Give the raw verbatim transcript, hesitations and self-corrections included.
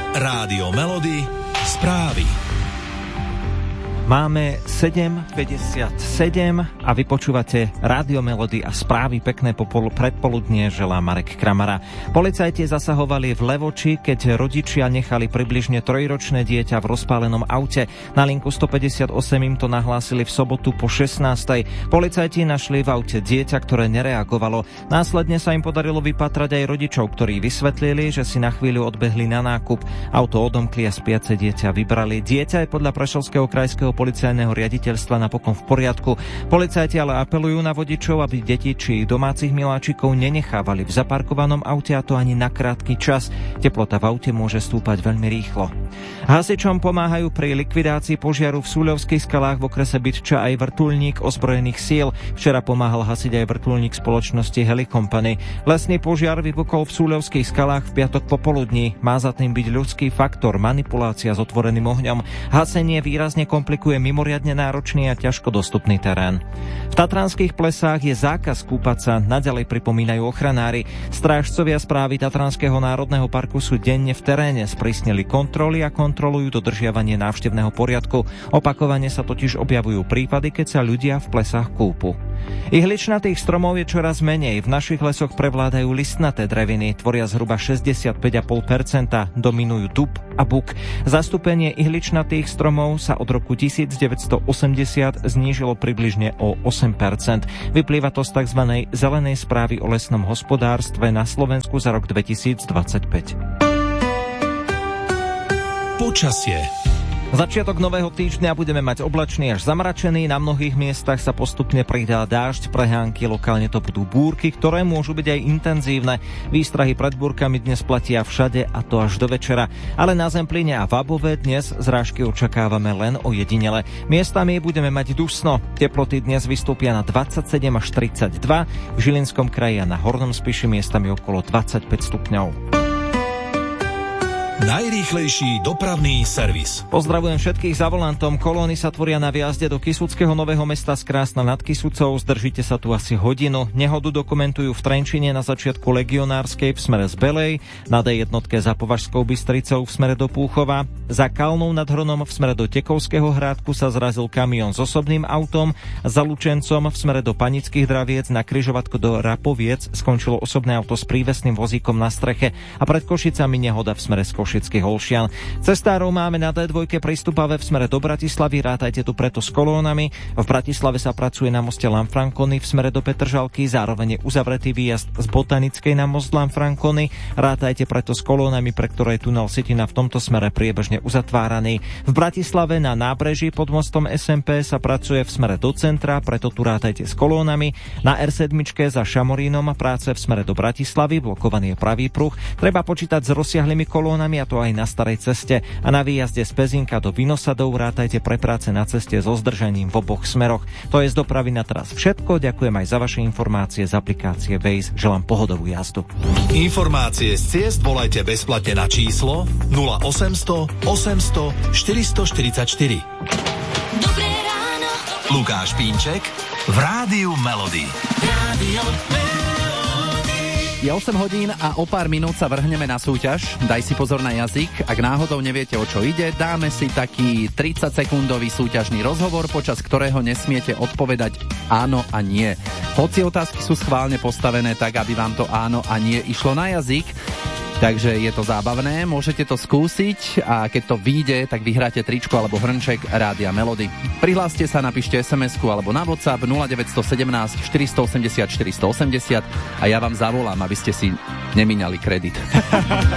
Rádio Melody, správy. Máme sedem päťdesiatsedem a vy počúvate Rádio Melody a správy. Pekné popol- predpoludnie želá Marek Kramara. Policajti zasahovali v Levoči, keď rodičia nechali približne trojročné dieťa v rozpálenom aute. Na linku stopäťdesiatosem im to nahlásili v sobotu po šestnástej. Policajti našli v aute dieťa, ktoré nereagovalo. Následne sa im podarilo vypatrať aj rodičov, ktorí vysvetlili, že si na chvíľu odbehli na nákup. Auto odomkli a spiace dieťa vybrali. Dieťa je podľa Prešovského krajského policajného riaditeľstva napokon v poriadku. Policajti ale apelujú na vodičov, aby deti či domácich miláčikov nenechávali v zaparkovanom aute, a to ani na krátky čas. Teplota v aute môže stúpať veľmi rýchlo. Hasičom pomáhajú pri likvidácii požiaru v Súľovských skalách v okrese Bytča aj vrtuľník ozbrojených síl. Včera pomáhal hasiť aj vrtuľník spoločnosti Helicompany. Lesný požiar vypukol v Súľovských skalách v piatok popoludní. Má za tým byť ľudský faktor, manipulácia s otvoreným ohňom. Hasenie výrazne komplikuje je mimoriadne náročný a ťažko dostupný terén. V Tatranských plesách je zákaz kúpať sa, naďalej pripomínajú ochranári. Strážcovia správy Tatranského národného parku sú denne v teréne, sprísnili kontroly a kontrolujú dodržiavanie návštevného poriadku. Opakovane sa totiž objavujú prípady, keď sa ľudia v plesách kúpu. Ihličnatých stromov je čoraz menej. V našich lesoch prevládajú listnaté dreviny, tvoria zhruba šesťdesiatpäť celá päť percenta, dominujú dub a buk. Zastúpenie ihličnatých stromov sa od roku devätnásťstoosemdesiat znížilo približne o osem percent. Vyplýva to z tzv. Zelenej správy o lesnom hospodárstve na Slovensku za rok dvetisícdvadsaťpäť. Počasie. Začiatok nového týždňa budeme mať oblačný až zamračený, na mnohých miestach sa postupne pridá dážď, prehánky, lokálne to budú búrky, ktoré môžu byť aj intenzívne. Výstrahy pred búrkami dnes platia všade, a to až do večera. Ale na Zemplíne a Vabove dnes zrážky očakávame len ojedinele. Miestami budeme mať dusno. Teploty dnes vystúpia na dvadsaťsedem až tridsaťdva, v Žilinskom kraji a na Hornom Spiši miestami okolo dvadsaťpäť stupňov. Najrýchlejší dopravný servis. Pozdravujem všetkých za volantom. Kolóny sa tvoria na viazde do Kysuckého Nového Mesta z Krásna nad Kysucou. Zdržíte sa tu asi hodinu. Nehodu dokumentujú v Trenčine na začiatku Legionárskej v smere z Belej, na dé jednotke za Považskou Bystricou v smere do Púchova. Za Kalnou nad Hronom v smere do Tekovského Hrádku sa zrazil kamión s osobným autom. Za Lučencom v smere do Panických Draviec na križovatku do Rapoviec skončilo osobné auto s prívesným vozíkom na streche a pred Košicami nehoda v smere z Košických Olšian. Cestárov máme na dé dva prístupavé v smere do Bratislavy, rátajte tu preto s kolónami. V Bratislave sa pracuje na moste Lanfranconi v smere do Petržalky, zároveň je uzavretý výjazd z Botanickej na most Lanfranconi. Rátajte preto s kolónami, pre ktoré je tunel Sitina v tomto smere priebežne uzatváraný. V Bratislave na nábreží pod mostom es em pé sa pracuje v smere do centra, preto tu rátajte s kolónami. Na er sedem za Šamorínom práce v smere do Bratislavy, blokovaný je pravý pruh. Treba počítať s rozsiahlymi kolónami, a to aj na starej ceste. A na výjazde z Pezinka do Vinosadov rátajte pre práce na ceste so zdržaním v oboch smeroch. To je z dopravy na teraz všetko. Ďakujem aj za vaše informácie z aplikácie Waze. Želám pohodovú jazdu. Informácie z ciest volajte bezplatne na číslo nula osemsto osemsto štyristoštyridsaťštyri. Dobré ráno. Lukáš Pínček v Rádiu Melody. Rádio Melody. Je osem hodín a o pár minút sa vrhneme na súťaž. Daj si pozor na jazyk. Ak náhodou neviete, o čo ide, dáme si taký tridsaťsekundový súťažný rozhovor, počas ktorého nesmiete odpovedať áno a nie. Hoci otázky sú schválne postavené tak, aby vám to áno a nie išlo na jazyk, takže je to zábavné, môžete to skúsiť a keď to vyjde, tak vyhráte tričko alebo hrnček Rádia Melody. Prihláste sa, napíšte es em esku alebo na WhatsApp nula deväť jedna sedem štyri osem štyri štyri osem nula a ja vám zavolám, aby ste si nemíňali kredit.